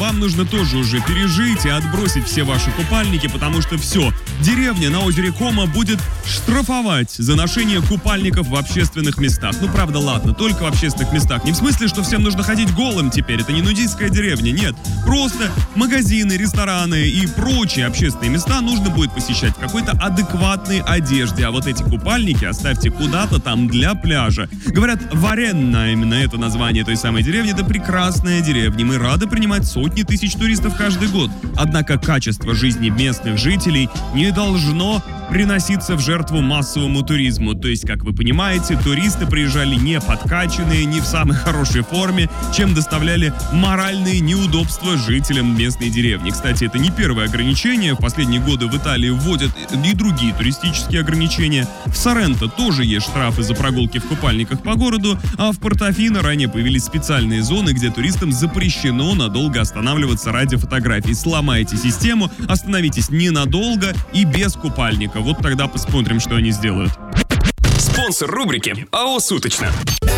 вам нужно тоже уже пережить и отбросить все ваши купальники, потому что все, деревня на озере Кома будет штрафовать за ношение купальников в общественных местах. Ну, правда, ладно, только в общественных местах. Не в смысле, что всем нужно ходить голым теперь, это не нудистская деревня, нет. Просто магазины, рестораны и прочие общественные места нужно будет посещать в какой-то адекватной одежде, а вот эти купальники оставьте куда-то там для пляжа. Говорят, Варенна, именно это название той самой деревни, это прекрасная деревня. Мы рады принимать сотни тысяч туристов каждый год. Однако качество жизни местных жителей не должно приноситься в жертву массовому туризму. То есть, как вы понимаете, туристы приезжали не подкачанные, не в самой хорошей форме, чем доставляли моральные неудобства жителям местной деревни. Кстати, это не первое ограничение. В последние годы в Италии вводят и другие туристические ограничения. В Соренто тоже есть штрафы за прогулки в купальниках по городу, а в Портофино ранее появились специальные зоны, где туристам запрещено надолго останавливаться ради фотографий. Сломайте систему, остановитесь ненадолго и без купальника. Вот тогда посмотрим, что они сделают. Спонсор рубрики АО «Суточно».